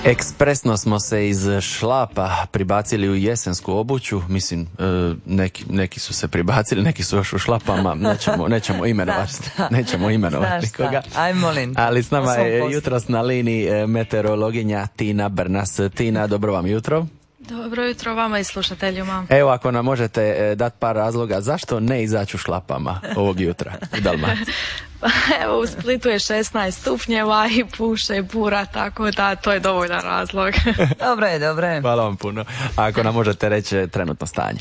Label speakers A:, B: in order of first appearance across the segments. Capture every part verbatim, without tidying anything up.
A: Ekspresno smo se iz šlapa pribacili u jesensku obuću, mislim, neki, neki su se pribacili, neki su još u šlapama, nećemo, nećemo imenovati, nećemo imenovati nikoga.
B: Aj, molim.
A: Ali s nama je jutros na liniji meteorologinja Tina Brnas. Tina, dobro vam jutro.
C: Dobro jutro vama i slušateljima.
A: Evo, ako nam možete dati par razloga, zašto ne izaći u šlapama ovog jutra u Dalmaciji?
C: Evo, u Splitu je šesnaest stupnjeva i puše bura, tako da to je dovoljan razlog.
B: Dobro je, dobro je.
A: Hvala vam puno. A ako nam možete reći trenutno stanje?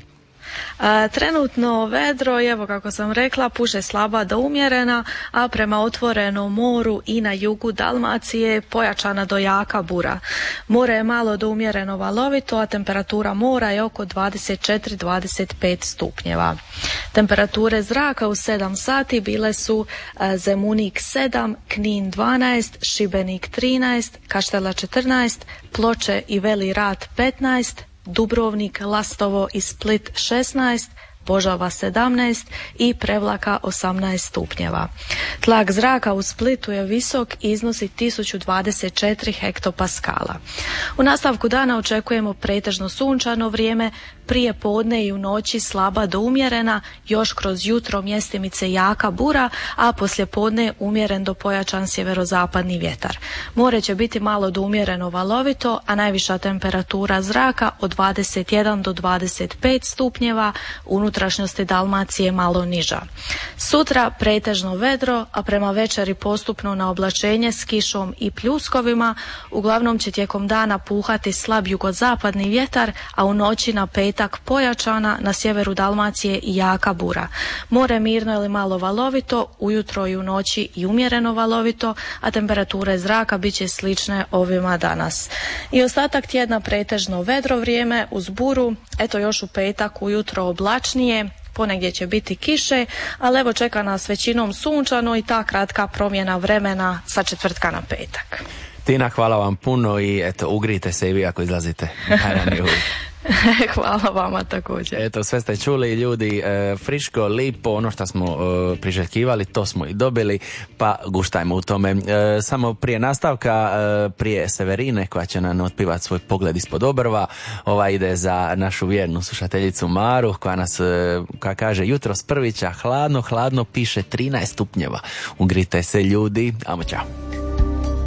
C: A, trenutno vedro, evo kako sam rekla, puše slaba do umjerena, a prema otvorenom moru i na jugu Dalmacije pojačana do jaka bura. More je malo do umjereno valovito, a temperatura mora je oko dvadeset četiri do dvadeset pet stupnjeva. Temperature zraka u sedam sati bile su a, Zemunik sedam, Knin dvanaest, Šibenik trinaest, Kaštela četrnaest, Ploče i Veli Rat petnaest, Dubrovnik, Lastovo i Split šesnaest, Požava sedamnaest i Prevlaka osamnaest stupnjeva. Tlak zraka u Splitu je visok i iznosi tisuću dvadeset četiri hektopaskala. U nastavku dana očekujemo pretežno sunčano vrijeme, prije podne i u noći slaba do umjerena, još kroz jutro mjestimice jaka bura, a poslije podne umjeren do pojačan sjeverozapadni vjetar. More će biti malo do umjereno valovito, a najviša temperatura zraka od dvadeset jedan do dvadeset pet stupnjeva, unutrašnjosti Dalmacije malo niža. Sutra pretežno vedro, a prema večeri postupno na oblačenje s kišom i pljuskovima. Uglavnom će tijekom dana puhati slab jugozapadni vjetar, a u noći na petak pojačana, na sjeveru Dalmacije i jaka bura. More mirno ili malo valovito, ujutro i u noći i umjereno valovito, a temperature zraka bit će slične ovima danas. I ostatak tjedna pretežno vedro vrijeme uz buru, eto još u petak ujutro oblačnije, ponegdje će biti kiše, ali evo čeka nas većinom sunčano i ta kratka promjena vremena sa četvrtka na petak.
A: Tina, hvala vam puno i eto, ugrite se i vi ako izlazite.
C: Hvala vama također.
A: Eto, sve ste čuli ljudi, e, friško, lipo, ono što smo e, priželjkivali, to smo i dobili, pa guštajmo u tome. E, samo prije nastavka, e, prije Severine koja će nam otpivati svoj pogled ispod obrva, ova ide za našu vjernu slušateljicu Maru koja nas, e, koja kaže jutros prvića, hladno, hladno, piše trinaest stupnjeva. Ugrite se ljudi, amo čao.